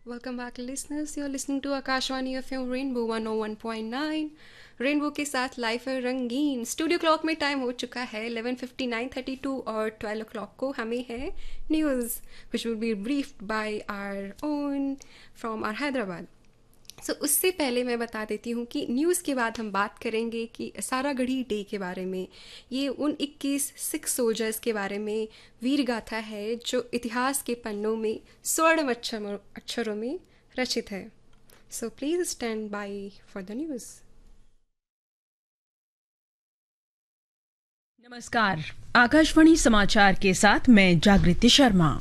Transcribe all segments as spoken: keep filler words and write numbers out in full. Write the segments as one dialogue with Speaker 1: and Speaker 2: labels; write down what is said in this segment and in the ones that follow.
Speaker 1: Welcome back, listeners. You're listening to Akashwani F M Rainbow one oh one point nine. Rainbow के साथ life है रंगीन. Studio clock में time हो चुका है eleven fifty nine thirty two और ट्वेल्व ओ क्लॉक को हमें है news which will be briefed by our own from are Hyderabad. सो उससे पहले मैं बता देती हूँ कि न्यूज़ के बाद हम बात करेंगे कि सारागढ़ी डे के बारे में. ये उन इक्कीस सिख सोल्जर्स के बारे में वीर गाथा है जो इतिहास के पन्नों में स्वर्ण अक्षरों अक्षरों में रचित है. So please stand by for the news.
Speaker 2: नमस्कार, आकाशवाणी समाचार के साथ मैं जागृति शर्मा.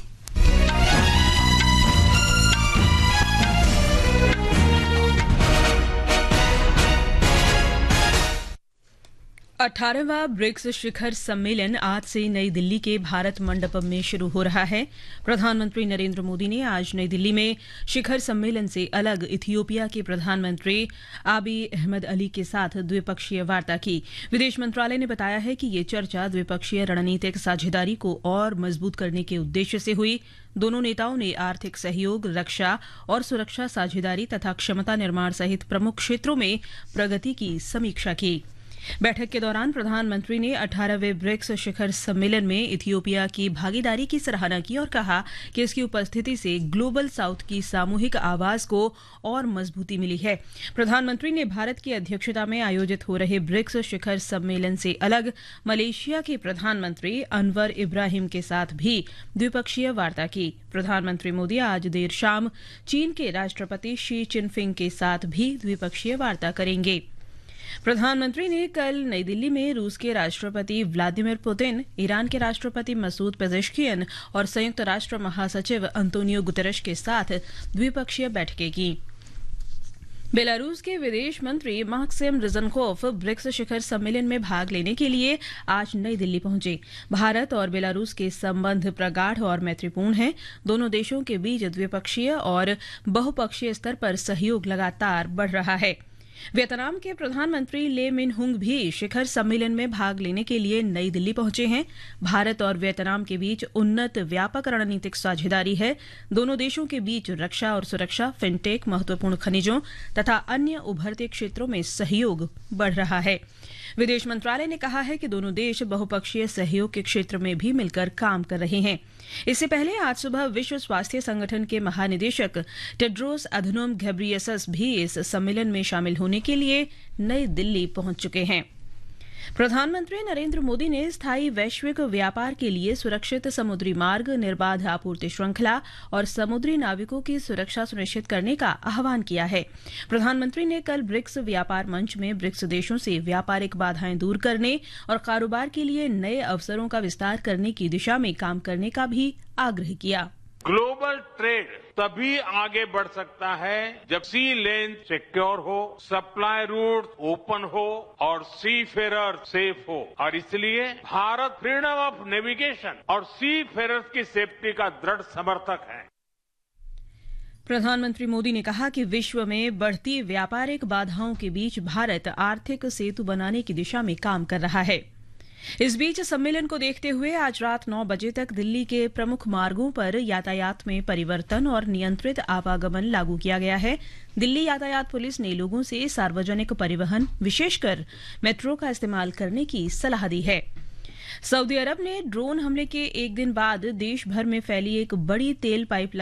Speaker 2: अठारहवां ब्रिक्स शिखर सम्मेलन आज से नई दिल्ली के भारत मंडपम में शुरू हो रहा है. प्रधानमंत्री नरेंद्र मोदी ने आज नई दिल्ली में शिखर सम्मेलन से अलग इथियोपिया के प्रधानमंत्री आबी अहमद अली के साथ द्विपक्षीय वार्ता की. विदेश मंत्रालय ने बताया है कि ये चर्चा द्विपक्षीय रणनीतिक साझेदारी को और मजबूत करने के उद्देश्य से हुई. दोनों नेताओं ने आर्थिक सहयोग, रक्षा और सुरक्षा साझेदारी तथा क्षमता निर्माण सहित प्रमुख क्षेत्रों में प्रगति की समीक्षा की. बैठक के दौरान प्रधानमंत्री ने अठारहवें ब्रिक्स शिखर सम्मेलन में इथियोपिया की भागीदारी की सराहना की और कहा कि इसकी उपस्थिति से ग्लोबल साउथ की सामूहिक आवाज को और मजबूती मिली है. प्रधानमंत्री ने भारत की अध्यक्षता में आयोजित हो रहे ब्रिक्स शिखर सम्मेलन से अलग मलेशिया के प्रधानमंत्री अनवर इब्राहिम के साथ भी द्विपक्षीय वार्ता की. प्रधानमंत्री मोदी आज देर शाम चीन के राष्ट्रपति शी चिनफिंग के साथ भी द्विपक्षीय वार्ता करेंगे. प्रधानमंत्री ने कल नई दिल्ली में रूस के राष्ट्रपति व्लादिमीर पुतिन, ईरान के राष्ट्रपति मसूद पेजेश्कियन और संयुक्त राष्ट्र महासचिव अंतोनियो गुतेरेश के साथ द्विपक्षीय बैठकें की. बेलारूस के विदेश मंत्री माक्सिम रिजनकोफ ब्रिक्स शिखर सम्मेलन में भाग लेने के लिए आज नई दिल्ली पहुंचे. भारत और बेलारूस के संबंध प्रगाढ़ और मैत्रीपूर्ण हैं. दोनों देशों के बीच द्विपक्षीय और बहुपक्षीय स्तर पर सहयोग लगातार बढ़ रहा है. वियतनाम के प्रधानमंत्री ले मिन हुंग भी शिखर सम्मेलन में भाग लेने के लिए नई दिल्ली पहुंचे हैं. भारत और वियतनाम के बीच उन्नत व्यापक रणनीतिक साझेदारी है. दोनों देशों के बीच रक्षा और सुरक्षा, फिनटेक, महत्वपूर्ण खनिजों तथा अन्य उभरते क्षेत्रों में सहयोग बढ़ रहा है. विदेश मंत्रालय ने कहा है कि दोनों देश बहुपक्षीय सहयोग के क्षेत्र में भी मिलकर काम कर रहे हैं. इससे पहले आज सुबह विश्व स्वास्थ्य संगठन के महानिदेशक टेड्रोस अधनोम घेब्रियेसस भी इस सम्मेलन में शामिल होने के लिए नई दिल्ली पहुंच चुके हैं. प्रधानमंत्री नरेंद्र मोदी ने स्थायी वैश्विक व्यापार के लिए सुरक्षित समुद्री मार्ग, निर्बाध आपूर्ति श्रृंखला और समुद्री नाविकों की सुरक्षा सुनिश्चित करने का आह्वान किया है. प्रधानमंत्री ने कल ब्रिक्स व्यापार मंच में ब्रिक्स देशों से व्यापारिक बाधाएं दूर करने और कारोबार के लिए नए अवसरों का विस्तार करने की दिशा में काम करने का भी आग्रह किया.
Speaker 3: ग्लोबल ट्रेड तभी आगे बढ़ सकता है जब सी लेन सिक्योर हो, सप्लाई रूट ओपन हो और सी फेरर सेफ हो. और इसलिए भारत फ्रीडम ऑफ नेविगेशन और सी फेरर्स की सेफ्टी का दृढ़ समर्थक है.
Speaker 2: प्रधानमंत्री मोदी ने कहा कि विश्व में बढ़ती व्यापारिक बाधाओं के बीच भारत आर्थिक सेतु बनाने की दिशा में काम कर रहा है. इस बीच सम्मेलन को देखते हुए आज रात नौ बजे तक दिल्ली के प्रमुख मार्गों पर यातायात में परिवर्तन और नियंत्रित आवागमन लागू किया गया है. दिल्ली यातायात पुलिस ने लोगों से सार्वजनिक परिवहन, विशेषकर मेट्रो का इस्तेमाल करने की सलाह दी है. सऊदी अरब ने ड्रोन हमले के एक दिन बाद देश भर में फैली एक बड़ी तेल पाइपलाइन